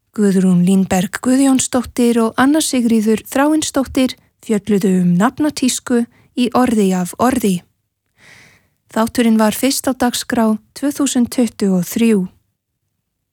Guðrún Línberg Guðjónsdóttir og Anna Sigríður Þráinsdóttir fjölluðu nafnatísku í orði af orði. Þátturinn var fyrst á dagskrá 2023.